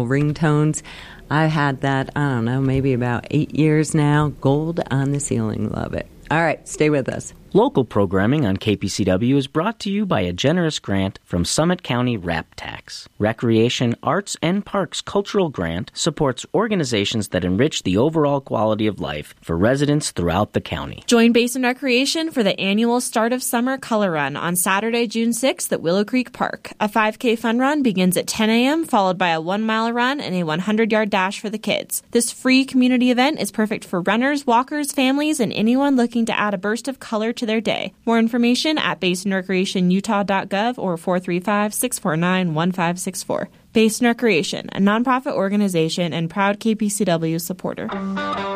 personal ringtones. I've had that, I don't know, maybe about 8 years now. Gold on the ceiling. Love it. All right, stay with us. Local programming on KPCW is brought to you by a generous grant from Summit County RAP Tax. Recreation, Arts, and Parks Cultural Grant supports organizations that enrich the overall quality of life for residents throughout the county. Join Basin Recreation for the annual Start of Summer Color Run on Saturday, June 6th at Willow Creek Park. A 5K fun run begins at 10 a.m., followed by a 1-mile run and a 100-yard dash for the kids. This free community event is perfect for runners, walkers, families, and anyone looking to add a burst of color to their day. More information at basinrecreationutah.gov or 435-649-1564. Basin Recreation, a nonprofit organization and proud KPCW supporter.